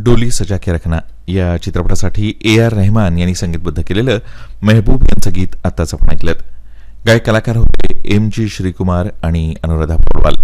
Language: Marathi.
डोली सजा के रखना या चित्रपटासाठी AR रहमान यांनी संगीतबद्ध केलेलं मेहबूब यांचं गीत आत्ताच आपण ऐकलं. गायक कलाकार होते MG श्रीकुमार आणि अनुराधा पौडवाल.